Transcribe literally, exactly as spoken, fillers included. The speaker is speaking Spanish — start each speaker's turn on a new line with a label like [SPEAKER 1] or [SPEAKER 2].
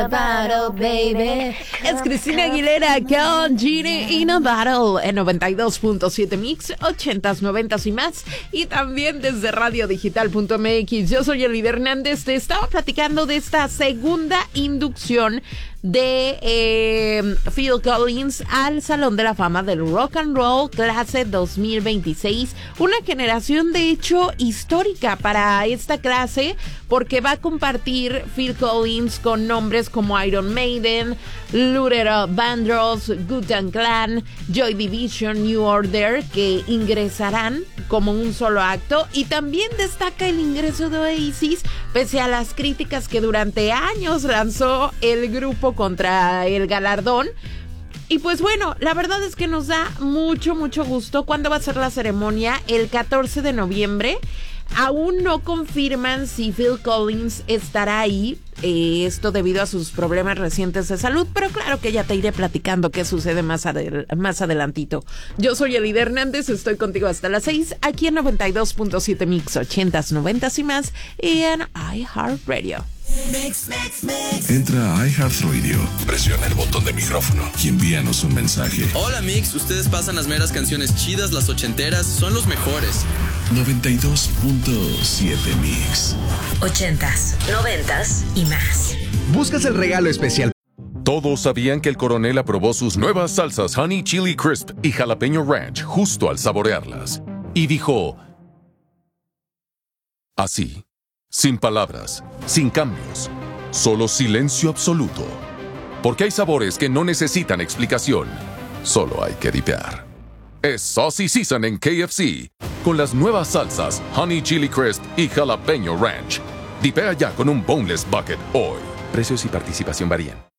[SPEAKER 1] Battle, baby. Es Cristina Aguilera con Genie in a Battle en noventa y dos punto siete Mix, ochentas, noventas y más. Y también desde radio digital punto m x. Yo soy Elida Hernández. Te estaba platicando de esta segunda inducción de eh, Phil Collins al Salón de la Fama del Rock and Roll clase dos mil veintiséis. Una generación de hecho histórica para esta clase, porque va a compartir Phil Collins con nombres como Iron Maiden, Luther Vandross, Wu-Tang Clan, Joy Division, New Order, que ingresarán como un solo acto. Y también destaca el ingreso de Oasis, pese a las críticas que durante años lanzó el grupo contra el galardón. Y pues bueno, la verdad es que nos da mucho, mucho gusto. ¿Cuándo va a ser la ceremonia? El catorce de noviembre. Aún no confirman si Phil Collins estará ahí, eh, esto debido a sus problemas recientes de salud, pero claro que ya te iré platicando qué sucede más, adel- más adelantito. Yo soy Elida Hernández, estoy contigo hasta las seis, aquí en noventa y dos punto siete Mix, ochentas, noventas y más, y en iHeartRadio.
[SPEAKER 2] Mix, mix, mix. Entra a iHeartRadio, presiona el botón de micrófono y envíanos un mensaje.
[SPEAKER 3] Hola Mix, ustedes pasan las meras canciones chidas, las ochenteras, son los mejores.
[SPEAKER 2] noventa y dos punto siete Mix.
[SPEAKER 4] Ochentas, noventas y más.
[SPEAKER 5] ¿Buscas el regalo especial?
[SPEAKER 6] Todos sabían que el coronel aprobó sus nuevas salsas Honey Chili Crisp y Jalapeño Ranch justo al saborearlas. Y dijo... así. Sin palabras, sin cambios, solo silencio absoluto. Porque hay sabores que no necesitan explicación, solo hay que dipear. Es Saucy Season en K F C, con las nuevas salsas Honey Chili Crisp y Jalapeño Ranch. Dipea ya con un Boneless Bucket hoy. Precios y participación varían.